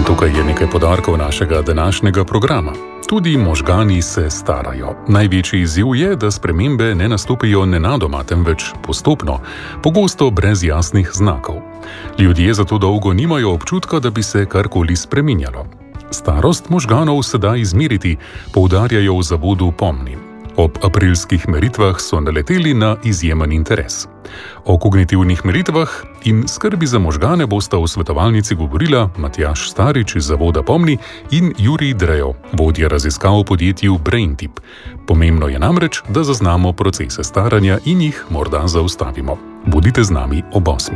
Tukaj je nekaj podarkov našega današnjega programa. Tudi možgani se starajo. Največji izziv je, da spremembe ne nastopijo nenadoma, temveč postopno, pogosto brez jasnih znakov. Ljudje zato dolgo nimajo občutka, da bi se karkoli spreminjalo. Starost možganov se da izmeriti, poudarjajo v zavodu Pomni. Ob aprilskih meritvah so naleteli na izjemen interes. O kognitivnih meritvah in skrbi za možgane bosta v svetovalnici govorila Matjaž Starič iz zavoda Pomni in Jurij Drejo, vodja raziskav v podjetju BrainTip. Pomembno je namreč, da zaznamo procese staranja in jih morda zaustavimo. Bodite z nami ob 8.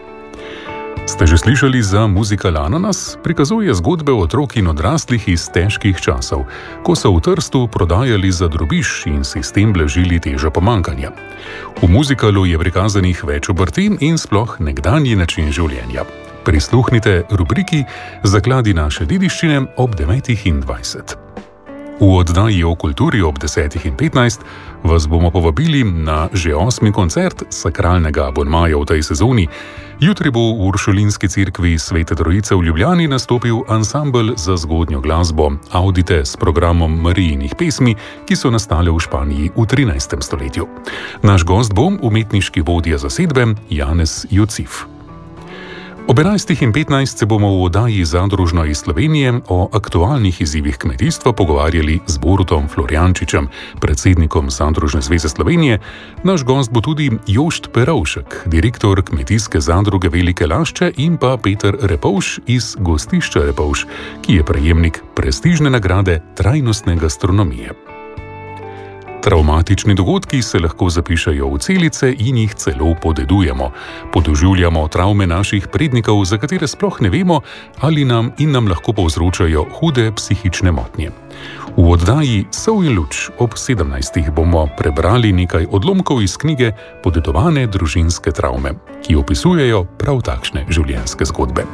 Ste že slišali za muzikal Ananas? Prikazuje zgodbe otrok in odraslih iz težkih časov, ko so v Trstu prodajali za drobiž in si s tem blažili težo pomanjkanja. V muzikalu je prikazanih več obrti in sploh nekdanji način življenja. Prisluhnite rubriki Zakladi naše dediščine ob 9:20. V oddaji o kulturi ob 10:15 vas bomo povabili na že 8. koncert sakralnega abonmaja v tej sezoni. Jutri bo v Uršulinski cerkvi Svete Trojice v Ljubljani nastopil ansambel za zgodnjo glasbo Audite s programom Marijinih pesmi, ki so nastale v Španiji v 13. stoletju. Naš gost bo umetniški vodja zasedbe Janez Jocif. Ob 11:15 se bomo v oddaji Zadružno iz Slovenije o aktualnih izzivih kmetijstva pogovarjali z Borutom Florjančičem, predsednikom Zadružne zveze Slovenije. Naš gost bo tudi Jošt Perovšek, direktor Kmetijske zadruge Velike Lašče, in pa Peter Repovš iz Gostišča Repovš, ki je prejemnik prestižne nagrade trajnostne gastronomije. Travmatični dogodki se lahko zapišejo v celice in jih celo podedujemo. Podoživljamo travme naših prednikov, za katere sploh ne vemo, ali nam lahko povzročajo hude psihične motnje. V oddaji Sol in luč ob 17. bomo prebrali nekaj odlomkov iz knjige Podedovane družinske travme, ki opisujejo prav takšne življenjske zgodbe.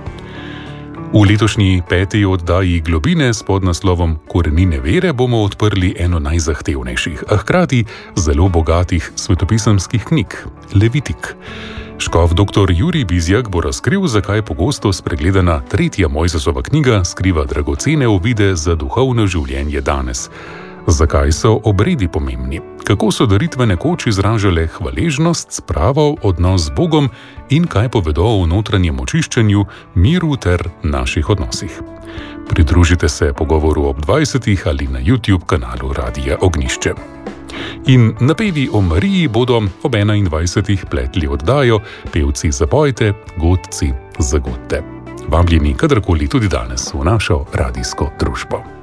V letošnji 5. oddaji Globine s podnaslovom Korenine vere bomo odprli eno najzahtevnejših, a hkrati zelo bogatih svetopisemskih knjig, Levitik. Škof dr. Jurij Bizjak bo razkril, zakaj pogosto spregledana 3. Mojzesova knjiga skriva dragocene uvide za duhovno življenje danes. Zakaj so obredi pomembni? Kako so daritve nekoč izražale hvaležnost, spravo, odnos z Bogom in kaj povedo o notranjem očiščenju, miru ter naših odnosih? Pridružite se pogovoru ob 20. ali na YouTube kanalu Radia Ognjišče. In napevi o Mariji bodo ob 21. pletli oddajo Pevci zapojte, godci zagodte. Vabljeni kadarkoli tudi danes v našo radijsko družbo.